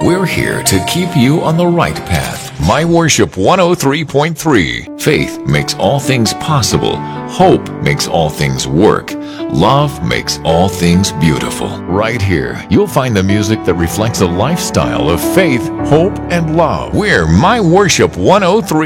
We're here to keep you on the right path. My Worship 103.3. Faith makes all things possible. Hope makes all things work. Love makes all things beautiful. Right here, you'll find the music that reflects a lifestyle of faith, hope, and love. We're My Worship 103.